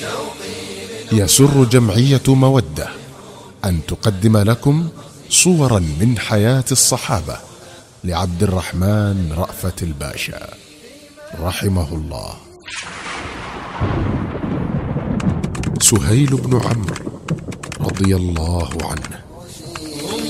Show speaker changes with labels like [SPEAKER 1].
[SPEAKER 1] يسر جمعية مودة أن تقدم لكم صورا من حياة الصحابة لعبد الرحمن رأفت الباشا رحمه الله. سهيل بن عمرو رضي الله عنه